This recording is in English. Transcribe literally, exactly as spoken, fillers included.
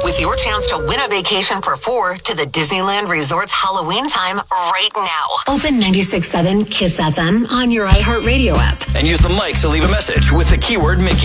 with your chance to win a vacation for four to the Disneyland Resort's Halloween time right now. Open ninety-six point seven KISS F M on your iHeartRadio app. And use the mic to leave a message with the keyword Mickey.